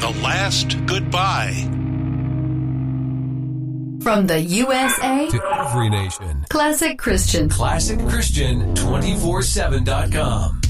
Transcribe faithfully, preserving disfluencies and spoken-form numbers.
The Last Goodbye. From the U S A to every nation. Classic Christian. Classic Christian two forty-seven dot com.